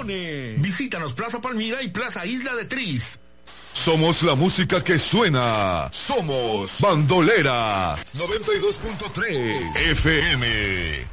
promociones. Visítanos Plaza Palmira y Plaza Isla de Tris. Somos la música que suena. Somos Bandolera 92.3 FM.